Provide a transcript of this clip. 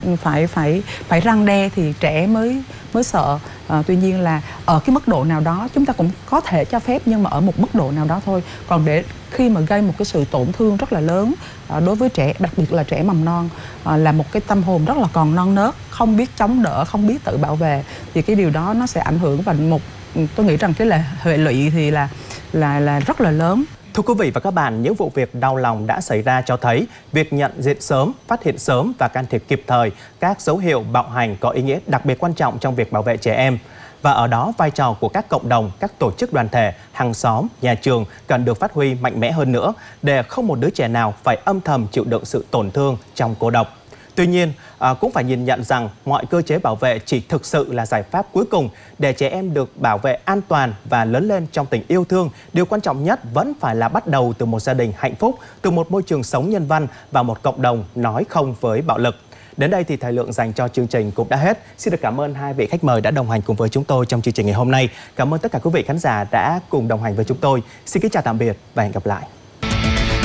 Phải răn đe thì trẻ mới sợ. Tuy nhiên là ở cái mức độ nào đó chúng ta cũng có thể cho phép, nhưng mà ở một mức độ nào đó thôi. Còn để khi mà gây một cái sự tổn thương rất là lớn đối với trẻ, đặc biệt là trẻ mầm non, là một cái tâm hồn rất là còn non nớt, không biết chống đỡ, không biết tự bảo vệ, thì cái điều đó nó sẽ ảnh hưởng, và tôi nghĩ rằng cái hệ lụy thì là rất là lớn. Thưa quý vị và các bạn, những vụ việc đau lòng đã xảy ra cho thấy việc nhận diện sớm, phát hiện sớm và can thiệp kịp thời các dấu hiệu bạo hành có ý nghĩa đặc biệt quan trọng trong việc bảo vệ trẻ em. Và ở đó, vai trò của các cộng đồng, các tổ chức đoàn thể, hàng xóm, nhà trường cần được phát huy mạnh mẽ hơn nữa để không một đứa trẻ nào phải âm thầm chịu đựng sự tổn thương trong cô độc. Tuy nhiên, cũng phải nhìn nhận rằng mọi cơ chế bảo vệ chỉ thực sự là giải pháp cuối cùng để trẻ em được bảo vệ an toàn và lớn lên trong tình yêu thương. Điều quan trọng nhất vẫn phải là bắt đầu từ một gia đình hạnh phúc, từ một môi trường sống nhân văn và một cộng đồng nói không với bạo lực. Đến đây thì thời lượng dành cho chương trình cũng đã hết. Xin được cảm ơn hai vị khách mời đã đồng hành cùng với chúng tôi trong chương trình ngày hôm nay. Cảm ơn tất cả quý vị khán giả đã cùng đồng hành với chúng tôi. Xin kính chào tạm biệt và hẹn gặp lại.